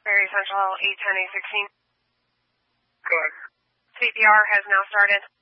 Perry Central 810-816. Go ahead. CPR has now started.